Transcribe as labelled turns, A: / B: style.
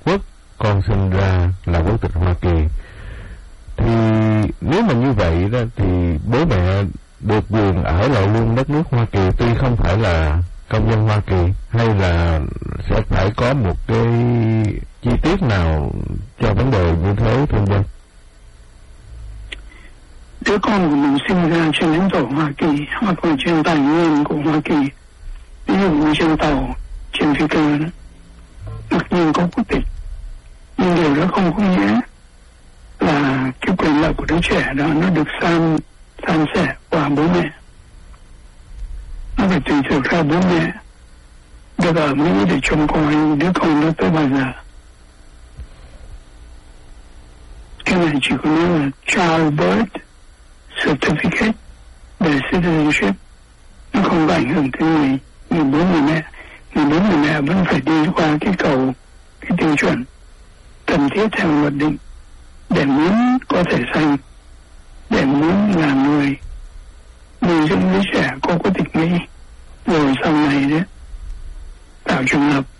A: Quốc, con sinh ra là quốc tịch Hoa Kỳ. Thì nếu mà như vậy đó thì bố mẹ được quyền ở lại luôn đất nước Hoa Kỳ tuy không phải là công dân Hoa Kỳ, hay là sẽ phải có một cái chi tiết nào cho vấn đề như thế thưa Vân?
B: Đứa con của mình sinh ra trên lãnh thổ Hoa Kỳ hoặc là trên tài nguyên của Hoa Kỳ, ví dụ như trên tàu, trên phi cơ đó, mặc nhiên có quốc tịch, nhưng điều đó không có nghĩa là cái quyền lợi của đứa trẻ đó nó được san sẻ qua bố mẹ. Nó phải tùy thuộc theo bố mẹ được ở Mỹ để trông coi đứa con đó tới bao giờ. Cái này chỉ có nói là childbirth certificate về citizenship, nó không có ảnh hưởng tới người bố người mẹ. Người bố người mẹ vẫn phải đi qua cái tiêu chuẩn cần thiết theo luật định để muốn có thể sanh, để muốn là người nuôi dưỡng đứa trẻ có quốc tịch Mỹ, rồi sau này đấy tạo trường hợp